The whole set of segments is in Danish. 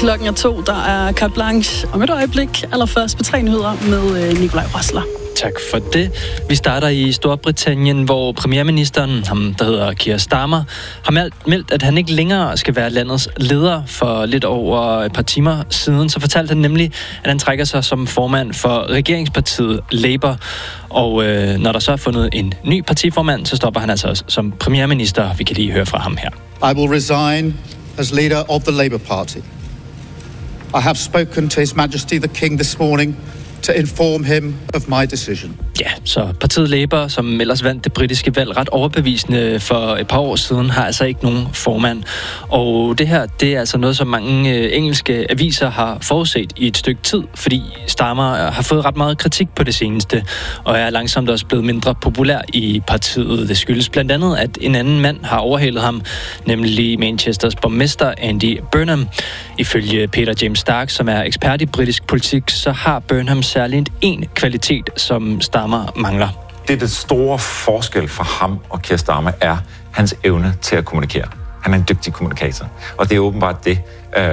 Klokken er 2, der er carte blanche om et øjeblik. Allerførst på 3 nyheder med Nikolaj Rosler. Tak for det. Vi starter i Storbritannien, hvor premierministeren, ham der hedder Keir Starmer, har meldt, at han ikke længere skal være landets leder. For lidt over et par timer siden, så fortalte han nemlig, at han trækker sig som formand for regeringspartiet Labour. Og når der så er fundet en ny partiformand, så stopper han altså også som premierminister. Vi kan lige høre fra ham her. I will resign as leader of the Labour Party. I have spoken to His Majesty the King this morning to inform him of my decision. Ja, så partiet Labour, som ellers vandt det britiske valg ret overbevisende for et par år siden, har altså ikke nogen formand. Og det her, det er altså noget, som mange engelske aviser har forudset i et stykke tid, fordi Starmer har fået ret meget kritik på det seneste, og er langsomt også blevet mindre populær i partiet. Det skyldes blandt andet, at en anden mand har overhalet ham, nemlig Manchesters borgmester Andy Burnham. Ifølge Peter James Stark, som er ekspert i britisk politik, så har Burnham særligt en kvalitet, som Starmer mangler. Det store forskel for ham og Keir Starmer er hans evne til at kommunikere. Han er en dygtig kommunikator, og det er åbenbart det,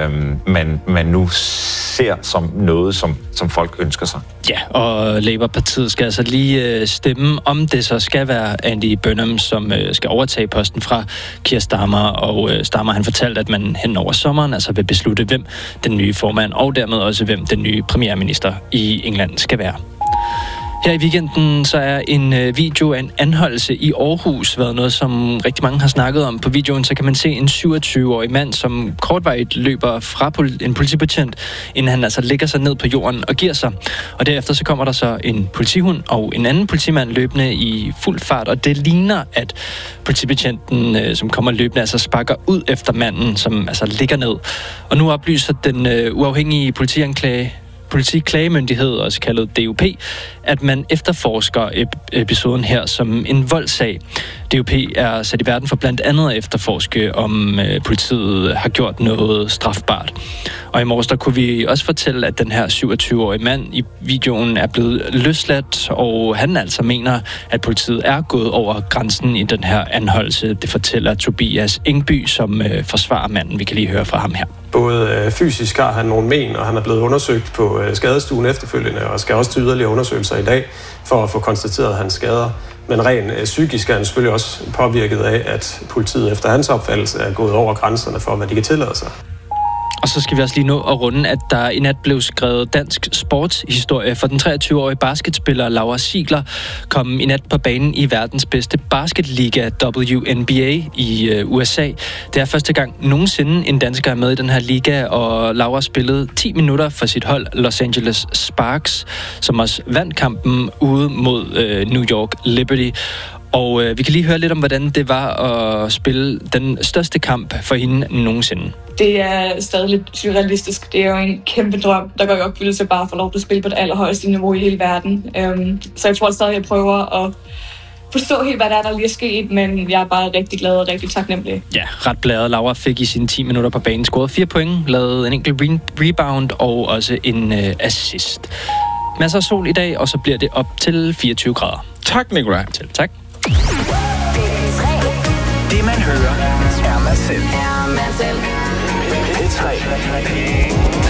man nu ser som noget, som folk ønsker sig. Ja, og Labour-partiet skal altså lige stemme, om det så skal være Andy Burnham, som skal overtage posten fra Keir Starmer. Og Starmer, han fortalte, at man hen over sommeren altså vil beslutte, hvem den nye formand, og dermed også, hvem den nye premierminister i England skal være. Her i weekenden så er en video af en anholdelse i Aarhus været noget, som rigtig mange har snakket om. På videoen så kan man se en 27-årig mand, som kortvarigt løber fra en politibetjent, inden han altså lægger sig ned på jorden og giver sig. Og derefter så kommer der så en politihund og en anden politimand løbende i fuld fart, og det ligner, at politibetjenten, som kommer løbende, altså sparker ud efter manden, som altså ligger ned. Og nu oplyser den uafhængige politiklagemyndighed, også kaldet DUP, at man efterforsker episoden her som en voldssag. DUP er sat i verden for blandt andet at efterforske, om politiet har gjort noget strafbart. Og i morges der kunne vi også fortælle, at den her 27-årige mand i videoen er blevet løsladt, og han altså mener, at politiet er gået over grænsen i den her anholdelse. Det fortæller Tobias Engby, som forsvarer manden. Vi kan lige høre fra ham her. Både fysisk har han nogle men, og han er blevet undersøgt på skadestuen efterfølgende, og skal også til yderligere undersøgelser i dag for at få konstateret hans skader. Men rent psykisk er han selvfølgelig også påvirket af, at politiet efter hans opfattelse er gået over grænserne for, hvad de kan tillade sig. Og så skal vi også lige nå at runde, at der i nat blev skrevet dansk sportshistorie, for den 23-årige basketspiller Laura Ziegler kom i nat på banen i verdens bedste basketliga, WNBA, i USA. Det er første gang nogensinde en dansker er med i den her liga, og Laura spillede 10 minutter for sit hold Los Angeles Sparks, som også vandt kampen ude mod New York Liberty. Og vi kan lige høre lidt om, hvordan det var at spille den største kamp for hende nogensinde. Det er stadig lidt surrealistisk. Det er jo en kæmpe drøm, der går i opfyldelse bare for lov til at spille på det allerhøjeste niveau i hele verden. Så jeg tror stadig, at jeg prøver at forstå helt, hvad der lige er sket, men jeg er bare rigtig glad og rigtig taknemmelig. Ja, ret bladet. Laura fik i sine 10 minutter på banen scoret 4 point, lavede en enkelt rebound og også en assist. Masser af sol i dag, og så bliver det op til 24 grader. Tak, Nikolaj. Tak. Det man hører er man selv.